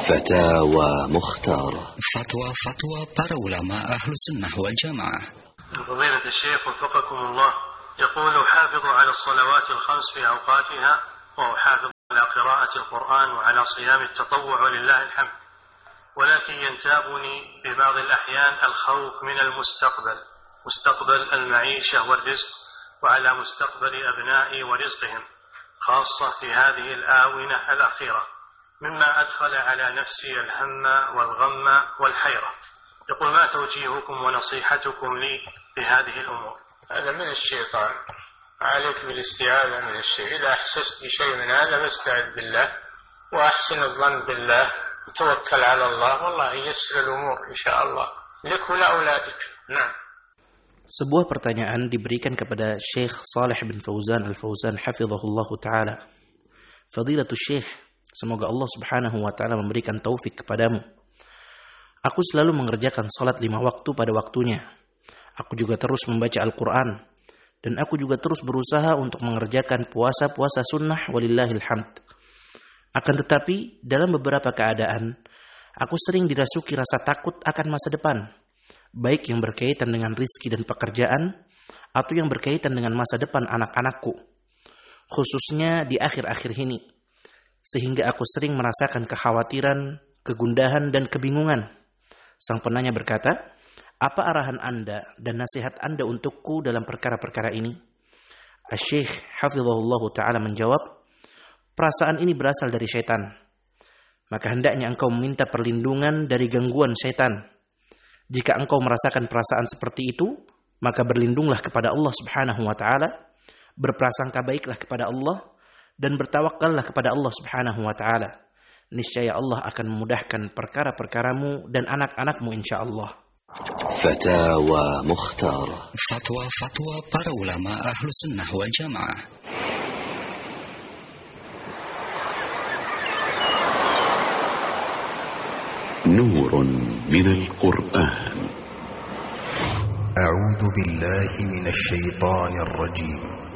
فتاوى مختارة. فتوى para ulama أهل السنة والجماعة. فضيلة الشيخ وفقكم الله، يقول حافظوا على الصلوات الخمس في أوقاتها، وحافظوا على قراءة القرآن وعلى صيام التطوع ولله الحمد، ولكن ينتابني في بعض الأحيان الخوف من المستقبل، مستقبل المعيشة والرزق، وعلى مستقبل أبنائي ورزقهم، خاصة في هذه الآونة الأخيرة، مما أدخل على نفسي الهم والغم والحيرة. يقول ما توجيهكم ونصيحتكم لي في هذه الأمور؟ هذا من الشيطان، عليك بالاستعاذة من الشيء. إذا أحسست بشيء من هذا فاستعذ بالله وأحسن الظن بالله، توكل على الله، والله ييسر الأمور إن شاء الله لك ولأولادك. نعم. Sebuah pertanyaan diberikan kepada Syekh Saleh bin Fauzan Al-Fauzan hafizahullahu ta'ala. Fadilatul Syekh, semoga Allah subhanahu wa ta'ala memberikan taufik kepadamu. Aku selalu mengerjakan salat 5 waktu pada waktunya. Aku juga terus membaca Al-Quran. Dan aku juga terus berusaha untuk mengerjakan puasa-puasa sunnah walillahil hamd. Akan tetapi, dalam beberapa keadaan, aku sering dirasuki rasa takut akan masa depan. Baik yang berkaitan dengan rizki dan pekerjaan, atau yang berkaitan dengan masa depan anak-anakku, khususnya di akhir-akhir ini, sehingga aku sering merasakan kekhawatiran, kegundahan, dan kebingungan. Sang penanya berkata, apa arahan Anda dan nasihat Anda untukku dalam perkara-perkara ini? Asy-Syaikh hafizahullahu ta'ala menjawab, perasaan ini berasal dari syaitan. Maka hendaknya engkau meminta perlindungan dari gangguan syaitan. Jika engkau merasakan perasaan seperti itu, maka berlindunglah kepada Allah subhanahu wa ta'ala, berprasangka baiklah kepada Allah, dan bertawakkallah kepada Allah subhanahu wa ta'ala. Niscaya Allah akan memudahkan perkara-perkaramu dan anak-anakmu insyaAllah. Fatawa Mukhtara. Fatwa para ulama ahlu sunnah wal jamaah. نور من القرآن. أعوذ بالله من الشيطان الرجيم.